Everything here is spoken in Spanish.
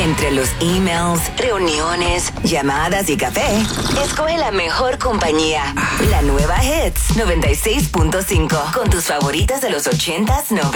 Entre los emails, reuniones, llamadas y café, escoge la mejor compañía. La nueva Hits 96.5 con tus favoritas de los 80s, 90s